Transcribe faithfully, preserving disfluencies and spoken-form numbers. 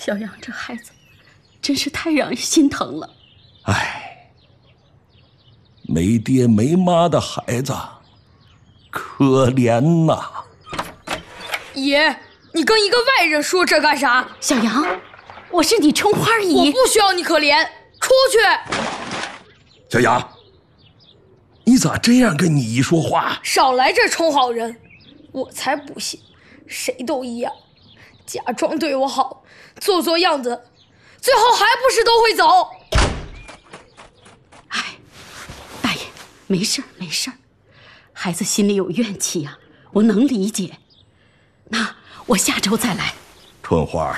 小杨这孩子真是太让人心疼了。 唉，没爹没妈的孩子，可怜呐！ 爷，你跟一个外人说这干啥？ 小杨，我是你春花姨， 我不需要你可怜，出去！ 小杨，你咋这样跟你姨说话？ 少来这充好人，我才不信，谁都一样，假装对我好，做做样子，最后还不是都会走。 哎，大爷，没事儿没事儿，孩子心里有怨气呀、啊，我能理解。那我下周再来。 春花，